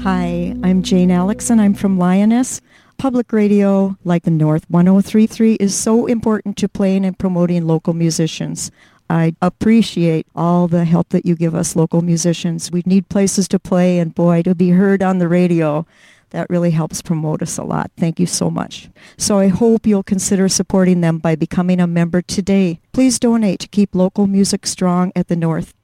Hi, I'm Jane Alex, and I'm from Lioness. Public radio, like the North 103.3, is so important to playing and promoting local musicians. I appreciate all the help that you give us local musicians. We need places to play, and boy, to be heard on the radio, that really helps promote us a lot. Thank you so much. So I hope you'll consider supporting them by becoming a member today. Please donate to keep local music strong at the North.